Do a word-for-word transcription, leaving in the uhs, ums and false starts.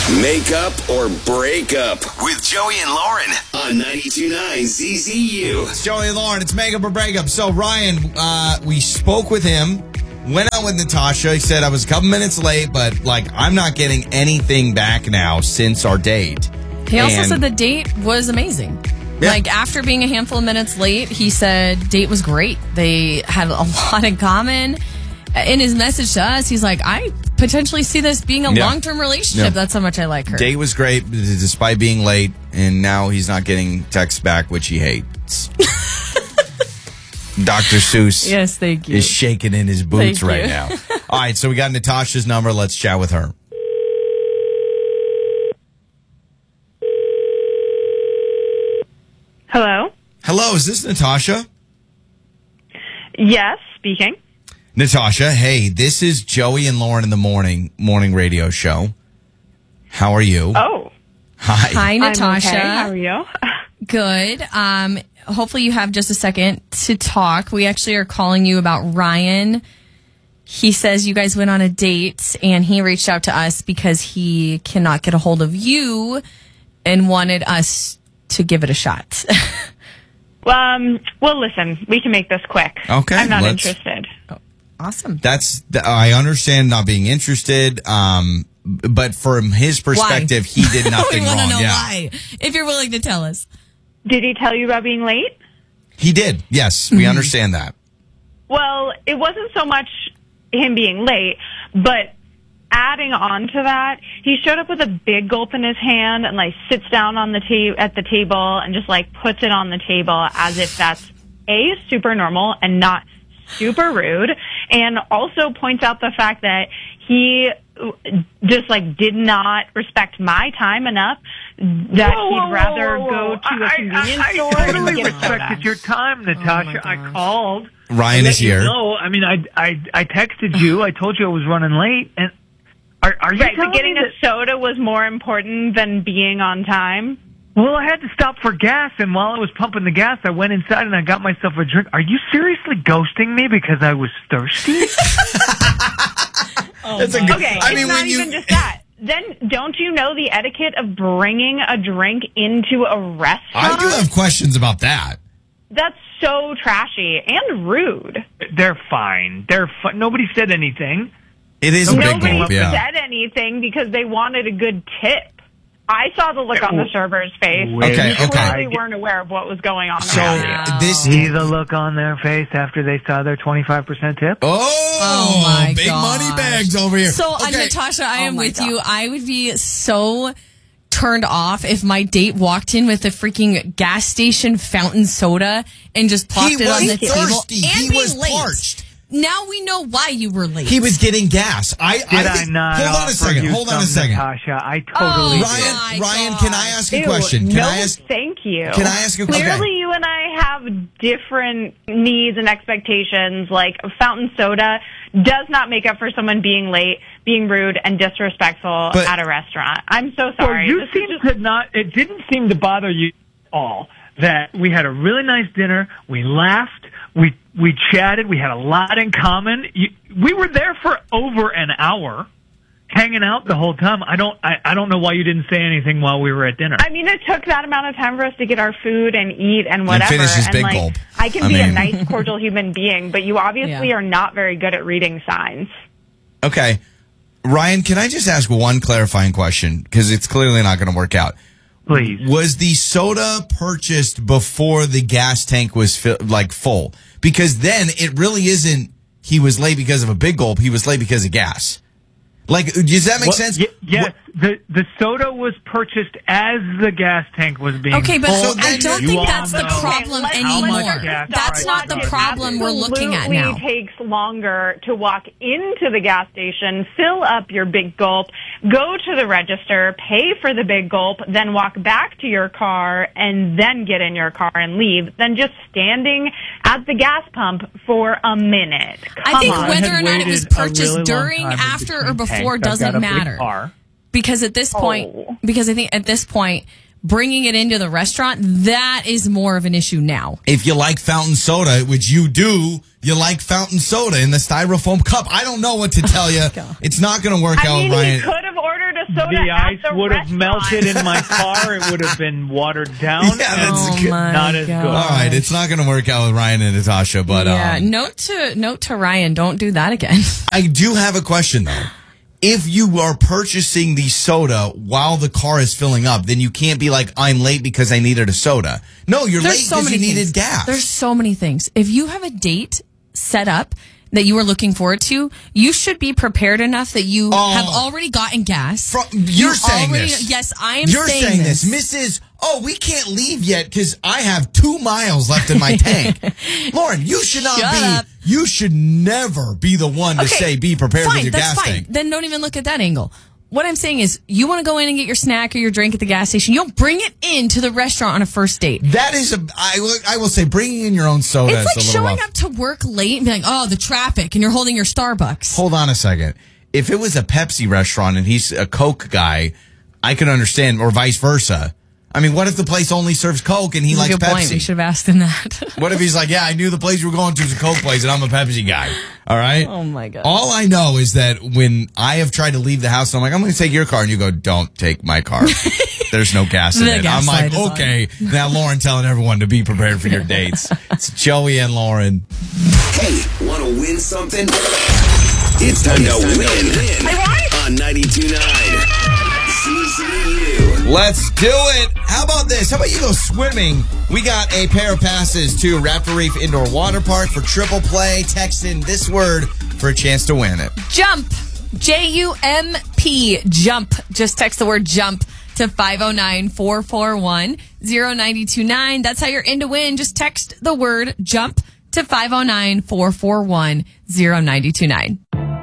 Make up or break up with Joey and Lauren on ninety-two point nine Z Z U. It's Joey and Lauren. It's Make Up or Break Up. So, Ryan, uh, we spoke with him, went out with Natasha. He said, I was a couple minutes late, but, like, I'm not getting anything back now since our date. He also And- said the date was amazing. Yeah. Like, after being a handful of minutes late, he said date was great. They had a lot in common. In his message to us, he's like, I potentially see this being a Yeah. long-term relationship. Yeah. That's how much I like her. Date was great despite being late, and now he's not getting texts back, which he hates. Doctor Seuss Yes, thank you. is shaking in his boots Thank you. right now. All right, so we got Natasha's number. Let's chat with her. Hello? Hello, is this Natasha? Yes, speaking. Natasha, hey, this is Joey and Lauren in the morning morning radio show. How are you? Oh. Hi. Hi, Natasha. I'm okay. How are you? Good. Um, hopefully you have just a second to talk. We actually are calling you about Ryan. He says you guys went on a date, and he reached out to us because he cannot get a hold of you and wanted us to give it a shot. Um, well, listen, we can make this quick. Okay, I'm not let's- interested. Awesome. That's I understand not being interested, um, but from his perspective, he did nothing we wrong. want to know yeah. why, if you're willing to tell us. Did he tell you about being late? He did. Yes, Mm-hmm. we understand that. Well, it wasn't so much him being late, but adding on to that, he showed up with a big gulp in his hand and like sits down on the ta- at the table and just like puts it on the table as if that's A, super normal and not super rude, and also points out the fact that he just like did not respect my time enough that Whoa, he'd whoa, rather whoa, go whoa. to a I- convenience I, store I and totally get a respected soda. your time, Natasha. Oh, my I gosh. called. Ryan to is let you here. know. I mean, I, I, I texted you. I told you I was running late. And are, are you Right, telling but getting me a that, soda was more important than being on time? well, I had to stop for gas, and while I was pumping the gas, I went inside and I got myself a drink. Are you seriously ghosting me because I was thirsty? That's a good, Okay, I it's mean, not when you even just that. Then don't you know the etiquette of bringing a drink into a restaurant? I do have questions about that. That's so trashy and rude. They're fine. They're fine. Nobody said anything. It is a big Nobody gulp, yeah. said anything because they wanted a good tip. I saw the look on the server's face. Wait, Okay, They okay. clearly weren't aware of what was going on. So around Wow. this. See the look on their face after they saw their twenty-five percent tip? Oh, Oh, my big gosh. money bags over here. So, uh, Okay. Natasha, I Oh am my with God. you. I would be so turned off if my date walked in with a freaking gas station fountain soda and just plopped He it on was the table. thirsty. And He be was late. parched. Now we know why you were late. He was getting gas. I, Did I, I, think, not Hold on a offer second. you Hold on a some, second. Natasha? I totally Oh, did. Ryan, my Ryan, God. can I ask a Ew, question? Can no, I ask? thank you. Can I ask a question? Clearly, Okay. you and I have different needs and expectations. Like fountain soda does not make up for someone being late, being rude, and disrespectful But- at a restaurant. I'm so Well, sorry. you This is seem just- to not. It didn't seem to bother you at all that we had a really nice dinner. We laughed. We we chatted. We had a lot in common. You, we were there for over an hour, hanging out the whole time. I don't. I, I don't know why you didn't say anything while we were at dinner. I mean, it took that amount of time for us to get our food and eat and whatever. finish his big like, gulp. I can I be a mean- nice, cordial human being, but you obviously Yeah. are not very good at reading signs. Okay. Ryan, can I just ask one clarifying question? Because it's clearly not going to work out. Please. Was the soda purchased before the gas tank was fi- like full? Because then it really isn't he was late because of a big gulp. He was late because of gas. Like, does that make What- sense? y- yes, What- the the soda was purchased as the gas tank was being. Okay, but full. So I then don't you think all that's the know problem Okay, let's- how much anymore. gas That's not the prices problem we're looking at now. Absolutely takes longer to walk into the gas station, fill up your big gulp, go to the register, pay for the big gulp, then walk back to your car and then get in your car and leave than just standing at the gas pump for a minute. Come I think on. whether I or had not it was waited a purchased really long during, time in after, or between before tanks. I've doesn't got a big matter. car. Because at this point, Oh. because I think at this point, bringing it into the restaurant, that is more of an issue now. If you like fountain soda, which you do, you like fountain soda in the styrofoam cup. I don't know what to tell you. God. It's not going to work I out, mean, Ryan. he could have ordered a soda the at ice the would have restaurant. melted in my car. It would have been watered down. Yeah, and that's Oh good. my not as good. God. All right, it's not going to work out with Ryan and Natasha, but yeah. um, Note to note to Ryan, don't do that again. I do have a question though. If you are purchasing the soda while the car is filling up, then you can't be like, I'm late because I needed a soda. No, you're There's late so because many you needed things. gas. There's so many things. If you have a date set up that you are looking forward to, you should be prepared enough that you Oh. have already gotten gas. From- you're You saying already- this. Yes, I am You're saying, saying this. this. Missus Oh, we can't leave yet because I have two miles left in my tank. Lauren, you should not Shut be, up. you should never be the one to Okay, say be prepared fine, with your that's gas fine. tank. Then don't even look at that angle. What I'm saying is, you want to go in and get your snack or your drink at the gas station. You don't bring it into the restaurant on a first date. That is a, I will, I will say, bringing in your own soda It's is like a little showing rough. up to work late and being like, oh, the traffic, and you're holding your Starbucks. Hold on a second. If it was a Pepsi restaurant and he's a Coke guy, I could understand, or vice versa. I mean, what if the place only serves Coke and he That's a likes good point. We Pepsi? should have asked him that. What if he's like, yeah, I knew the place you were going to is a Coke place and I'm a Pepsi guy. All right? Oh, my God. All I know is that when I have tried to leave the house, I'm like, I'm going to take your car. And you go, don't take my car. There's no gas in The it. gas I'm like, light is on. okay. Now Lauren telling everyone to be prepared for your dates. It's Joey and Lauren. Hey, want to win something? It's time to win on ninety-two point nine C Z U. Let's do it. How about this? How about you go swimming? We got a pair of passes to Raptor Reef Indoor Water Park for triple play. Text in this word for a chance to win it. Jump. J U M P. Jump. Just text the word jump to five oh nine, four four one, oh nine two nine. That's how you're in to win. Just text the word jump to five oh nine, four four one, oh nine two nine.